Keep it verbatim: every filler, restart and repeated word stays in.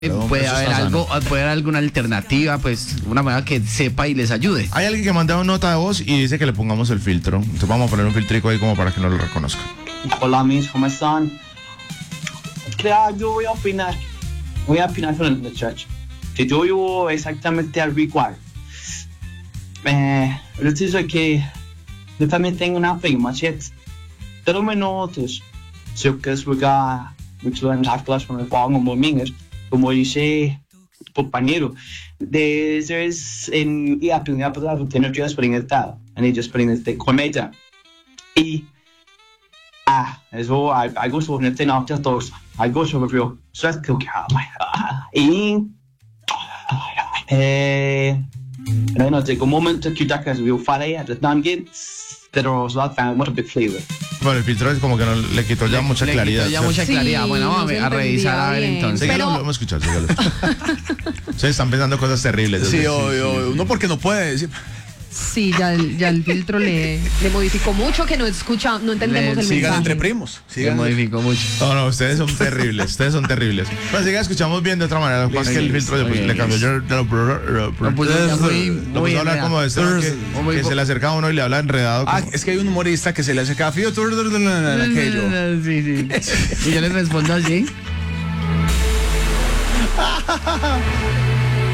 Puede haber algo, puede haber alguna alternativa, pues una manera que sepa y les ayude. Hay alguien que manda una nota de voz y dice que le pongamos el filtro. Entonces vamos a poner un filtrico ahí como para que no lo reconozca. Hola mis, ¿cómo están? Claro, yo voy a opinar. Voy a opinar sobre el church. Te doy exactamente al igual. Eh, lo que es que yo también tengo una firma, ¿cierto? Pero me notas. Si que es lugar, muchos de las clases con el pago como mingas. Como dice compañero, desde en y a primera palabra tener yo spring el tal, and ellos spring este comedia. Y ah, eso algo sobre el tema de todos, algo sobre yo, so es que y eh no sé cómo momento que ya que yo faré a también, pero os va a dar un bit flavor. Bueno, el filtro es como que no le quitó ya le, mucha le claridad. Quitó ya mucha claridad. Sí, bueno, vamos no a, a revisar a ver bien. entonces. Síguelo, Pero... lo vamos a escuchar, síguelo. Ustedes están pensando cosas terribles. Sí, obvio, uno porque no puede decir. Sí, ya, el- ya el filtro le, le modificó mucho que no escucha, no entendemos Le- el Sigan mensaje. entre primos. Se Sigan modificó mucho. No, no, ustedes son terribles, ustedes son terribles. Bueno, así que escuchamos bien de otra manera. Lo que pasa es que el filtro después Muy le bien, cambió. Yo Lo lo puso ya muy, puso muy a hablar como de este man que, Muy que po- se le acerca a uno y le habla enredado. Ah, como- es que hay un humorista que se le hace café aquello. Sí, sí. Y yo les respondo así.